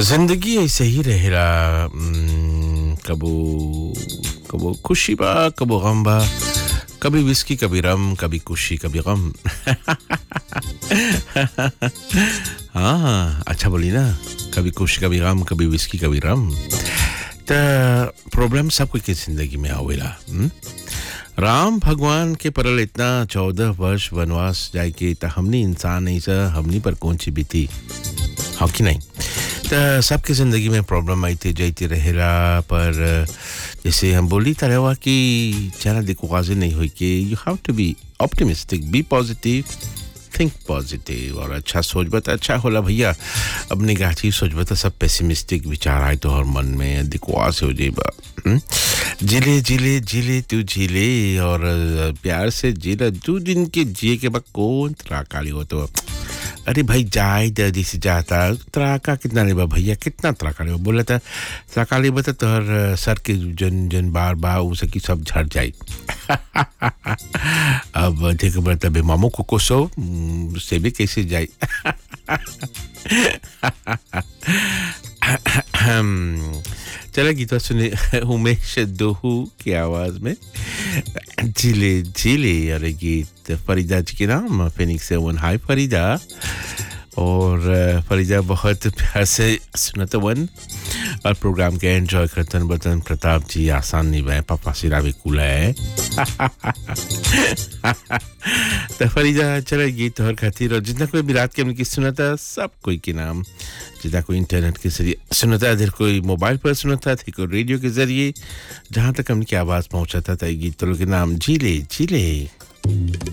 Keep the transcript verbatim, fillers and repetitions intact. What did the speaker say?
जिंदगी ऐसे ही रहेला उम, कबो कबो खुशी बा कबो गम बा कभी विस्की कभी रम कभी खुशी कभी गम हाँ अच्छा बोली ना कभी खुशी कभी गम कभी विस्की कभी रम त प्रॉब्लम सबको की जिंदगी में आवेला हुँ? राम भगवान के परल इतना चौदह वर्ष वनवास जाए के त हमनी इंसान नहीं सा हमनी पर कौन सी बीती हाँ कि नहीं त सबके ज़िंदगी में प्रॉब्लम आती जाती रहेला पर जैसे हम बोली तरह हुआ कि चला देखो गाज़ी नहीं हुई कि you have to be optimistic B positive think positive और अच्छा सोच बता अच्छा होला भैया अब नेगेटिव सोच बता सब पेसिमिस्टिक विचार आए तो हर मन में देखो आसे हो जाएगा जिले जिले जिले तू जिले और प्यार से जिला दो दिन के जिए के बाद कौन त्राकाली हो तो अरे भाई जाए दादी से जाता त्राका कितना लेबा भैया कितना त्राका लेबा बोला था त्राका लेबा तो तोहर सर के जन जन बार बार उसे की सब झड़ जाए अब देख बता बे मामू को कोसो से भी कैसे जाए चला गीत सुने उमेश दोहू की आवाज में जिले जिले और गीत फरीदा जी के नाम फिनिक्स से वन हाय फरीदा और फरीदा बहुत प्यार से सुनते वन और प्रोग्राम के एंजॉय करते हैं बतन प्रताप जी आसान नहीं है पापा सिरा भी कूला है तो फरीदा चला गीत और खातिर और जितना कोई भी रात के हमने सुनाता सब कोई के नाम जितना कोई इंटरनेट के जरिए सुनता है कोई मोबाइल पर सुनता था कोई रेडियो के जरिए जहाँ तक हमने की आवाज़ पहुँचाता था गीत तो लोग के नाम जिले जिले